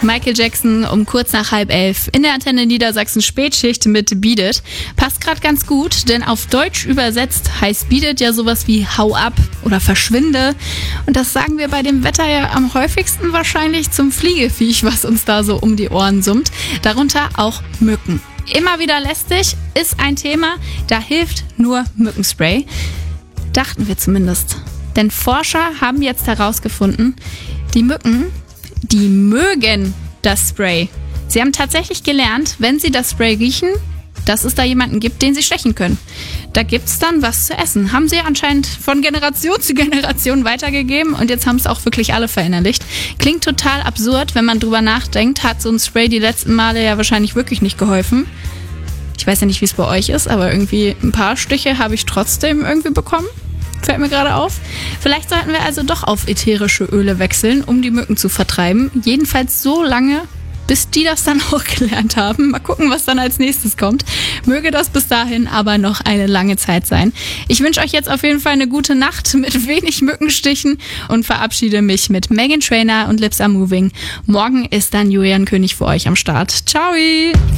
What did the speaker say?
Michael Jackson um kurz nach 10:30 in der Antenne Niedersachsen Spätschicht mit Beat It. Passt gerade ganz gut, denn auf Deutsch übersetzt heißt Beat It ja sowas wie hau ab oder verschwinde. Und das sagen wir bei dem Wetter ja am häufigsten wahrscheinlich zum Fliegeviech, was uns da so um die Ohren summt. Darunter auch Mücken. Immer wieder lästig ist ein Thema, da hilft nur Mückenspray. Dachten wir zumindest. Denn Forscher haben jetzt herausgefunden, die Mücken, die mögen das Spray. Sie haben tatsächlich gelernt, wenn sie das Spray riechen, dass es da jemanden gibt, den sie stechen können. Da gibt's dann was zu essen. Haben sie anscheinend von Generation zu Generation weitergegeben und jetzt haben es auch wirklich alle verinnerlicht. Klingt total absurd, wenn man drüber nachdenkt, hat so ein Spray die letzten Male ja wahrscheinlich wirklich nicht geholfen. Ich weiß ja nicht, wie es bei euch ist, aber irgendwie ein paar Stiche habe ich trotzdem irgendwie bekommen. Fällt mir gerade auf. Vielleicht sollten wir also doch auf ätherische Öle wechseln, um die Mücken zu vertreiben. Jedenfalls so lange, bis die das dann auch gelernt haben. Mal gucken, was dann als nächstes kommt. Möge das bis dahin aber noch eine lange Zeit sein. Ich wünsche euch jetzt auf jeden Fall eine gute Nacht mit wenig Mückenstichen und verabschiede mich mit Meghan Trainor und Lips Are Moving. Morgen ist dann Julian König für euch am Start. Ciao!